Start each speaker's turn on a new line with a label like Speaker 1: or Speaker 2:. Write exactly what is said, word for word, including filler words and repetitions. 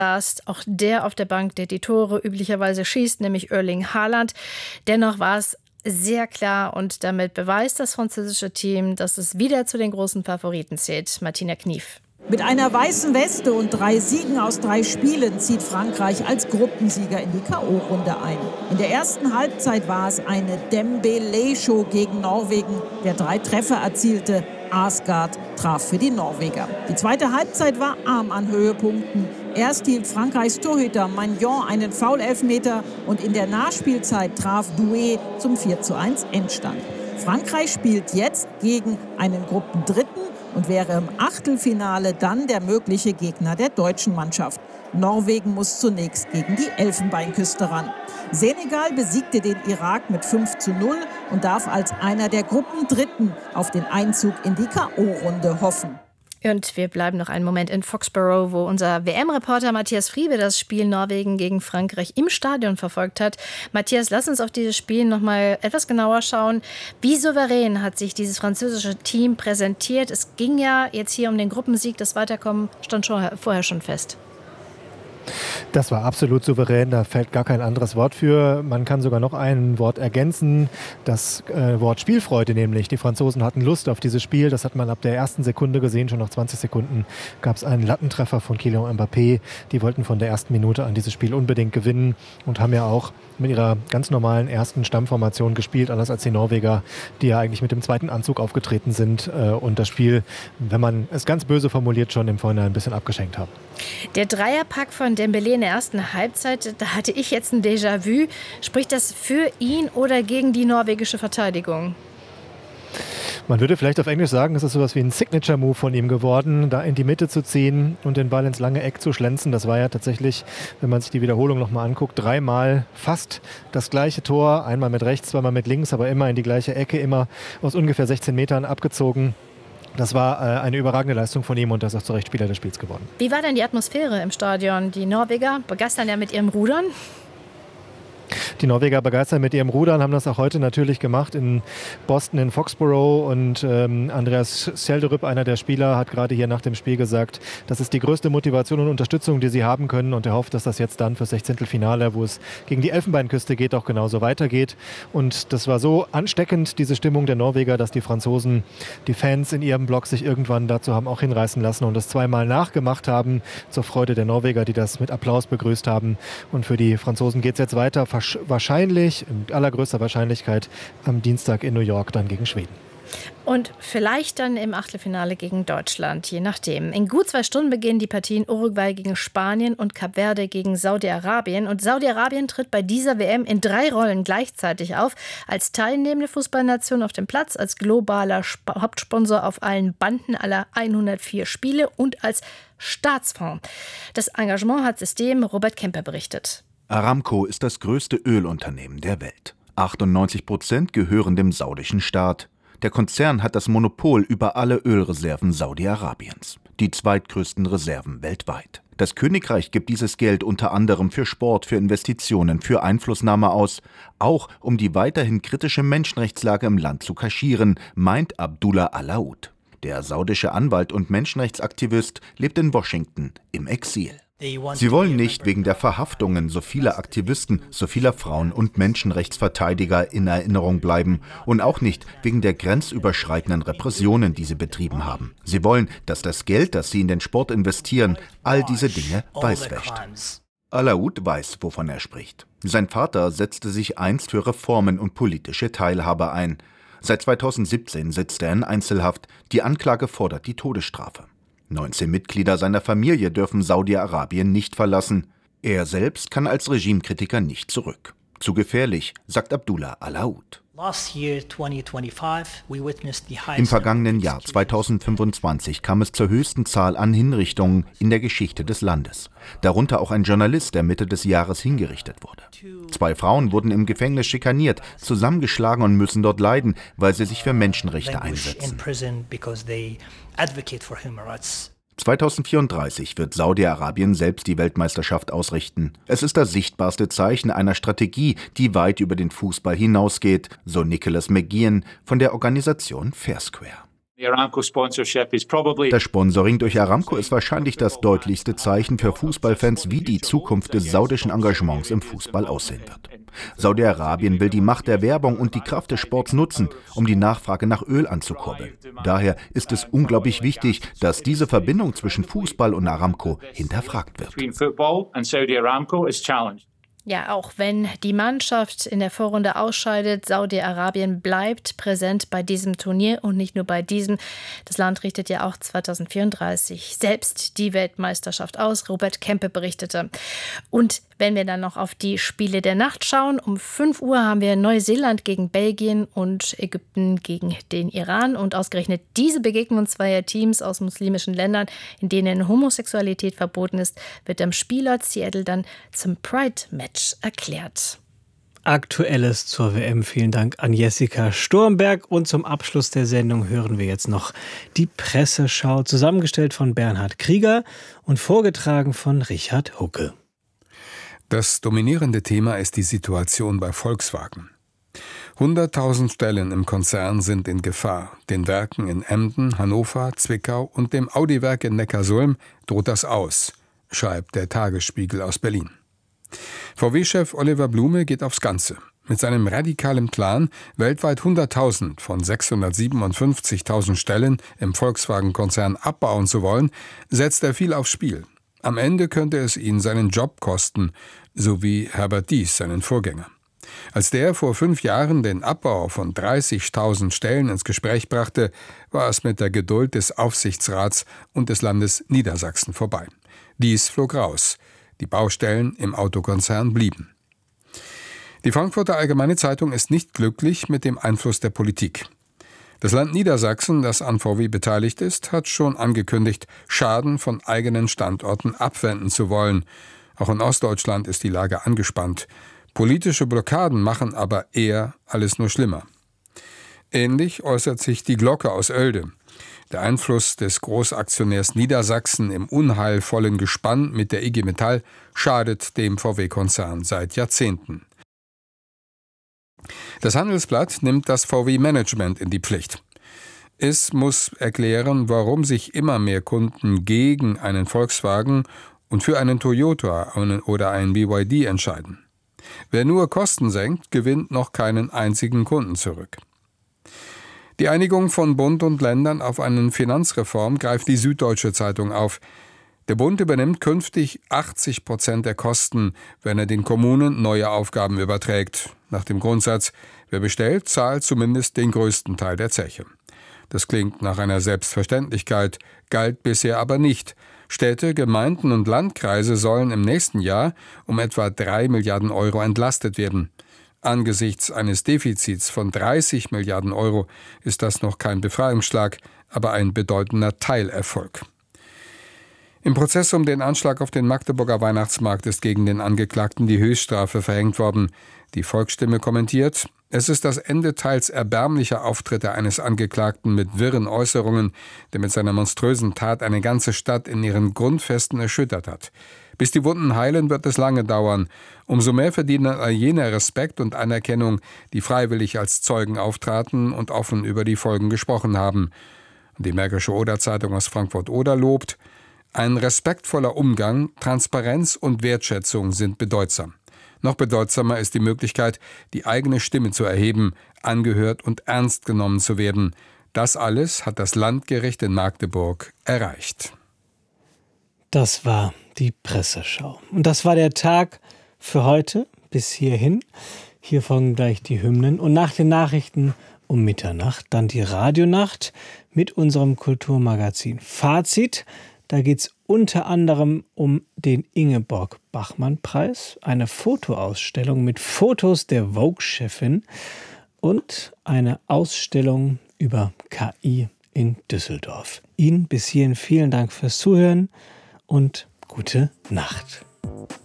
Speaker 1: saß auch der auf der Bank, der die Tore üblicherweise schießt, nämlich Erling Haaland. Dennoch war es sehr klar und damit beweist das französische Team, dass es wieder zu den großen Favoriten zählt. Martina Knief.
Speaker 2: Mit einer weißen Weste und drei Siegen aus drei Spielen zieht Frankreich als Gruppensieger in die K O-Runde ein. In der ersten Halbzeit war es eine Dembélé-Show gegen Norwegen, der drei Treffer erzielte. Arsgaard traf für die Norweger. Die zweite Halbzeit war arm an Höhepunkten. Erst hielt Frankreichs Torhüter Maignan einen Foul-Elfmeter und in der Nachspielzeit traf Doué zum vier zu eins Endstand. Frankreich spielt jetzt gegen einen Gruppendritten und wäre im Achtelfinale dann der mögliche Gegner der deutschen Mannschaft. Norwegen muss zunächst gegen die Elfenbeinküste ran. Senegal besiegte den Irak mit fünf zu null und darf als einer der Gruppendritten auf den Einzug in die K O-Runde hoffen.
Speaker 1: Und wir bleiben noch einen Moment in Foxborough, wo unser W M-Reporter Matthias Friebe das Spiel Norwegen gegen Frankreich im Stadion verfolgt hat. Matthias, lass uns auf dieses Spiel noch mal etwas genauer schauen. Wie souverän hat sich dieses französische Team präsentiert? Es ging ja jetzt hier um den Gruppensieg. Das Weiterkommen stand schon vorher schon fest.
Speaker 3: Das war absolut souverän, da fällt gar kein anderes Wort für. Man kann sogar noch ein Wort ergänzen, das äh, Wort Spielfreude nämlich. Die Franzosen hatten Lust auf dieses Spiel, das hat man ab der ersten Sekunde gesehen. Schon nach zwanzig Sekunden gab es einen Lattentreffer von Kylian Mbappé. Die wollten von der ersten Minute an dieses Spiel unbedingt gewinnen und haben ja auch mit ihrer ganz normalen ersten Stammformation gespielt, anders als die Norweger, die ja eigentlich mit dem zweiten Anzug aufgetreten sind äh, und das Spiel, wenn man es ganz böse formuliert, schon im Vorhinein ein bisschen abgeschenkt haben.
Speaker 1: Der Dreierpack von Dembélé in der ersten Halbzeit, da hatte ich jetzt ein Déjà-vu. Spricht das für ihn oder gegen die norwegische Verteidigung?
Speaker 3: Man würde vielleicht auf Englisch sagen, es ist sowas wie ein Signature-Move von ihm geworden, da in die Mitte zu ziehen und den Ball ins lange Eck zu schlänzen. Das war ja tatsächlich, wenn man sich die Wiederholung nochmal anguckt, dreimal fast das gleiche Tor. Einmal mit rechts, zweimal mit links, aber immer in die gleiche Ecke, immer aus ungefähr sechzehn Metern abgezogen. Das war äh, eine überragende Leistung von ihm und er ist auch zu Recht Spieler des Spiels geworden.
Speaker 1: Wie war denn die Atmosphäre im Stadion? Die Norweger begeistern ja mit ihrem Rudern.
Speaker 3: Die Norweger begeistern mit ihrem Rudern, haben das auch heute natürlich gemacht in Boston, in Foxborough. Und ähm, Andreas Schjelderup, einer der Spieler, hat gerade hier nach dem Spiel gesagt, das ist die größte Motivation und Unterstützung, die sie haben können. Und er hofft, dass das jetzt dann fürs Sechzehntelfinale, wo es gegen die Elfenbeinküste geht, auch genauso weitergeht. Und das war so ansteckend, diese Stimmung der Norweger, dass die Franzosen, die Fans in ihrem Block sich irgendwann dazu haben auch hinreißen lassen und das zweimal nachgemacht haben, zur Freude der Norweger, die das mit Applaus begrüßt haben. Und für die Franzosen geht es jetzt weiter, wahrscheinlich, mit allergrößter Wahrscheinlichkeit, am Dienstag in New York dann gegen Schweden.
Speaker 1: Und vielleicht dann im Achtelfinale gegen Deutschland, je nachdem. In gut zwei Stunden beginnen die Partien Uruguay gegen Spanien und Kap Verde gegen Saudi-Arabien. Und Saudi-Arabien tritt bei dieser W M in drei Rollen gleichzeitig auf. Als teilnehmende Fußballnation auf dem Platz, als globaler Sp- Hauptsponsor auf allen Banden aller hundertvier Spiele und als Staatsfonds. Das Engagement hat System Robert Kemper berichtet.
Speaker 4: Aramco ist das größte Ölunternehmen der Welt. achtundneunzig Prozent gehören dem saudischen Staat. Der Konzern hat das Monopol über alle Ölreserven Saudi-Arabiens, die zweitgrößten Reserven weltweit. Das Königreich gibt dieses Geld unter anderem für Sport, für Investitionen, für Einflussnahme aus, auch um die weiterhin kritische Menschenrechtslage im Land zu kaschieren, meint Abdullah Alaoud. Der saudische Anwalt und Menschenrechtsaktivist lebt in Washington im Exil. Sie wollen nicht wegen der Verhaftungen so vieler Aktivisten, so vieler Frauen und Menschenrechtsverteidiger in Erinnerung bleiben und auch nicht wegen der grenzüberschreitenden Repressionen, die sie betrieben haben. Sie wollen, dass das Geld, das sie in den Sport investieren, all diese Dinge weißwäscht. Alaoud weiß, wovon er spricht. Sein Vater setzte sich einst für Reformen und politische Teilhabe ein. Seit zweitausendsiebzehn sitzt er in Einzelhaft. Die Anklage fordert die Todesstrafe. neunzehn Mitglieder seiner Familie dürfen Saudi-Arabien nicht verlassen. Er selbst kann als Regimekritiker nicht zurück. Zu gefährlich, sagt Abdullah Alaoud. Im vergangenen Jahr zweitausendfünfundzwanzig kam es zur höchsten Zahl an Hinrichtungen in der Geschichte des Landes. Darunter auch ein Journalist, der Mitte des Jahres hingerichtet wurde. Zwei Frauen wurden im Gefängnis schikaniert, zusammengeschlagen und müssen dort leiden, weil sie sich für Menschenrechte einsetzen. zweitausendvierunddreißig wird Saudi-Arabien selbst die Weltmeisterschaft ausrichten. Es ist das sichtbarste Zeichen einer Strategie, die weit über den Fußball hinausgeht, so Nicholas McGeehan von der Organisation Fair Square. Das Sponsoring durch Aramco ist wahrscheinlich das deutlichste Zeichen für Fußballfans, wie die Zukunft des saudischen Engagements im Fußball aussehen wird. Saudi-Arabien will die Macht der Werbung und die Kraft des Sports nutzen, um die Nachfrage nach Öl anzukurbeln. Daher ist es unglaublich wichtig, dass diese Verbindung zwischen Fußball und Aramco hinterfragt wird.
Speaker 1: Ja, auch wenn die Mannschaft in der Vorrunde ausscheidet, Saudi-Arabien bleibt präsent bei diesem Turnier und nicht nur bei diesem. Das Land richtet ja auch zwanzig vierunddreißig selbst die Weltmeisterschaft aus. Robert Kempe berichtete. Und wenn wir dann noch auf die Spiele der Nacht schauen, um fünf Uhr haben wir Neuseeland gegen Belgien und Ägypten gegen den Iran. Und ausgerechnet diese Begegnung zweier Teams aus muslimischen Ländern, in denen Homosexualität verboten ist, wird am Spielort Seattle dann zum Pride-Match erklärt.
Speaker 5: Aktuelles zur W M. Vielen Dank an Jessica Sturmberg. Und zum Abschluss der Sendung hören wir jetzt noch die Presseschau, zusammengestellt von Bernhard Krieger und vorgetragen von Richard Hucke.
Speaker 6: Das dominierende Thema ist die Situation bei Volkswagen. hunderttausend Stellen im Konzern sind in Gefahr. Den Werken in Emden, Hannover, Zwickau und dem Audi-Werk in Neckarsulm droht das aus, schreibt der Tagesspiegel aus Berlin. V W-Chef Oliver Blume geht aufs Ganze. Mit seinem radikalen Plan, weltweit hunderttausend von sechshundertsiebenundfünfzigtausend Stellen im Volkswagen-Konzern abbauen zu wollen, setzt er viel aufs Spiel. Am Ende könnte es ihn seinen Job kosten, so wie Herbert Diess, seinen Vorgänger. Als der vor fünf Jahren den Abbau von dreißigtausend Stellen ins Gespräch brachte, war es mit der Geduld des Aufsichtsrats und des Landes Niedersachsen vorbei. Diess flog raus. Die Baustellen im Autokonzern blieben. Die Frankfurter Allgemeine Zeitung ist nicht glücklich mit dem Einfluss der Politik. Das Land Niedersachsen, das an V W beteiligt ist, hat schon angekündigt, Schaden von eigenen Standorten abwenden zu wollen. Auch in Ostdeutschland ist die Lage angespannt. Politische Blockaden machen aber eher alles nur schlimmer. Ähnlich äußert sich die Glocke aus Oelde. Der Einfluss des Großaktionärs Niedersachsen im unheilvollen Gespann mit der I G Metall schadet dem V W-Konzern seit Jahrzehnten. Das Handelsblatt nimmt das V W-Management in die Pflicht. Es muss erklären, warum sich immer mehr Kunden gegen einen Volkswagen und für einen Toyota oder einen B Y D entscheiden. Wer nur Kosten senkt, gewinnt noch keinen einzigen Kunden zurück. Die Einigung von Bund und Ländern auf eine Finanzreform greift die Süddeutsche Zeitung auf. Der Bund übernimmt künftig achtzig Prozent der Kosten, wenn er den Kommunen neue Aufgaben überträgt. Nach dem Grundsatz, wer bestellt, zahlt zumindest den größten Teil der Zeche. Das klingt nach einer Selbstverständlichkeit, galt bisher aber nicht. Städte, Gemeinden und Landkreise sollen im nächsten Jahr um etwa drei Milliarden Euro entlastet werden. Angesichts eines Defizits von dreißig Milliarden Euro ist das noch kein Befreiungsschlag, aber ein bedeutender Teilerfolg. Im Prozess um den Anschlag auf den Magdeburger Weihnachtsmarkt ist gegen den Angeklagten die Höchststrafe verhängt worden. Die Volksstimme kommentiert: Es ist das Ende teils erbärmlicher Auftritte eines Angeklagten mit wirren Äußerungen, der mit seiner monströsen Tat eine ganze Stadt in ihren Grundfesten erschüttert hat. Bis die Wunden heilen, wird es lange dauern. Umso mehr verdienen all jene Respekt und Anerkennung, die freiwillig als Zeugen auftraten und offen über die Folgen gesprochen haben. Die Märkische Oder-Zeitung aus Frankfurt-Oder lobt: Ein respektvoller Umgang, Transparenz und Wertschätzung sind bedeutsam. Noch bedeutsamer ist die Möglichkeit, die eigene Stimme zu erheben, angehört und ernst genommen zu werden. Das alles hat das Landgericht in Magdeburg erreicht.
Speaker 5: Das war die Presseschau. Und das war der Tag für heute bis hierhin. Hier folgen gleich die Hymnen. Und nach den Nachrichten um Mitternacht dann die Radionacht mit unserem Kulturmagazin Fazit. Da geht es unter anderem um den Ingeborg-Bachmann-Preis, eine Fotoausstellung mit Fotos der Vogue-Chefin und eine Ausstellung über K I in Düsseldorf. Ihnen bis hierhin vielen Dank fürs Zuhören und gute Nacht.